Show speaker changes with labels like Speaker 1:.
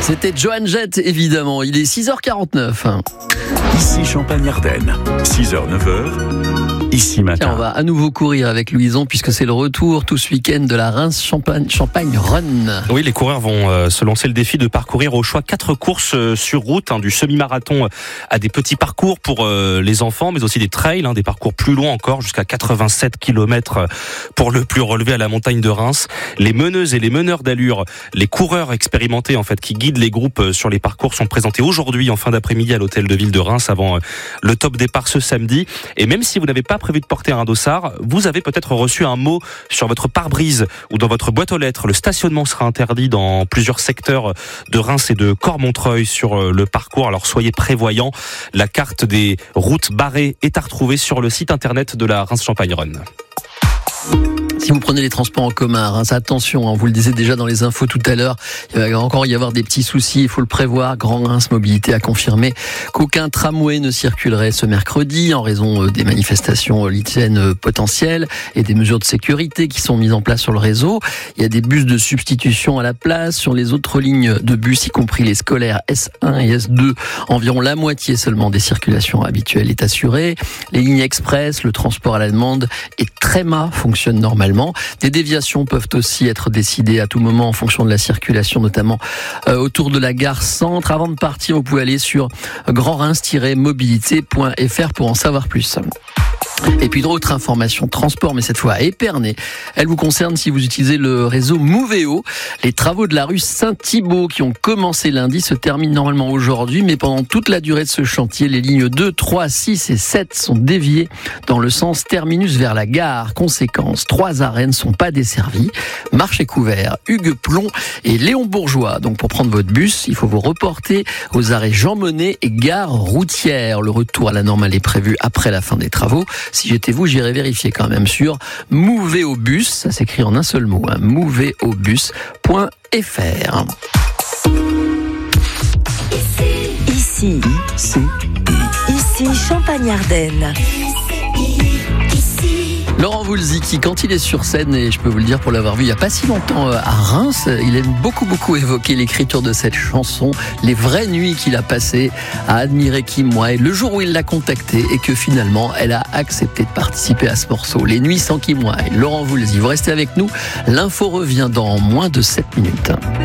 Speaker 1: C'était Joan Jett, évidemment. Il est 6h49.
Speaker 2: Ici Champagne-Ardenne, 6h-9h, ici matin.
Speaker 1: Tiens, on va à nouveau courir avec Louison puisque c'est le retour tout ce week-end de la Reims Champagne Run.
Speaker 3: Oui, les coureurs vont se lancer le défi de parcourir au choix 4 courses sur route, du semi-marathon à des petits parcours pour les enfants, mais aussi des trails, des parcours plus longs encore, jusqu'à 87 km pour le plus relevé à la montagne de Reims. Les meneuses et les meneurs d'allure, les coureurs expérimentés qui guident les groupes sur les parcours sont présentés aujourd'hui en fin d'après-midi à l'hôtel de ville de Reims avant le top départ ce samedi. Et même si vous n'avez pas prévu de porter un dossard, vous avez peut-être reçu un mot sur votre pare-brise ou dans votre boîte aux lettres. Le stationnement sera interdit dans plusieurs secteurs de Reims et de Cormontreuil sur le parcours. Alors soyez prévoyants. La carte des routes barrées est à retrouver sur le site internet de la Reims Champagne Run.
Speaker 1: Si vous prenez les transports en commun à Reims, attention, on vous le disait déjà dans les infos tout à l'heure, il va encore y avoir des petits soucis, il faut le prévoir. Grand Reims Mobilité a confirmé qu'aucun tramway ne circulerait ce mercredi en raison des manifestations lycéennes potentielles et des mesures de sécurité qui sont mises en place sur le réseau. Il y a des bus de substitution à la place. Sur les autres lignes de bus, y compris les scolaires S1 et S2, environ la moitié seulement des circulations habituelles est assurée. Les lignes express, le transport à la demande et Tréma fonctionnent normalement. Des déviations peuvent aussi être décidées à tout moment en fonction de la circulation, notamment autour de la gare centre. Avant de partir, vous pouvez aller sur grandreims-mobilité.fr pour en savoir plus. Et puis d'autres informations transport, mais cette fois à Épernay. Elle vous concerne si vous utilisez le réseau Moveo. Les travaux de la rue Saint-Thibault qui ont commencé lundi se terminent normalement aujourd'hui, mais pendant toute la durée de ce chantier, les lignes 2, 3, 6 et 7 sont déviées dans le sens terminus vers la gare. Conséquence, 3 arrêts ne sont pas desservis. Marché couvert, Hugues Plon et Léon Bourgeois. Donc pour prendre votre bus, il faut vous reporter aux arrêts Jean Monnet et gare routière. Le retour à la normale est prévu après la fin des travaux. Si j'étais vous, j'irais vérifier quand même sur Moveobus, ça s'écrit en un seul mot, moveobus.fr.
Speaker 4: Ici Champagne-Ardenne.
Speaker 1: Laurent Voulzy qui, quand il est sur scène, et je peux vous le dire pour l'avoir vu il n'y a pas si longtemps à Reims, il aime beaucoup évoquer l'écriture de cette chanson, les vraies nuits qu'il a passées à admirer Kim Wilde, le jour où il l'a contactée et que finalement elle a accepté de participer à ce morceau. Les nuits sans Kim Wilde. Laurent Voulzy, vous restez avec nous, l'info revient dans moins de 7 minutes.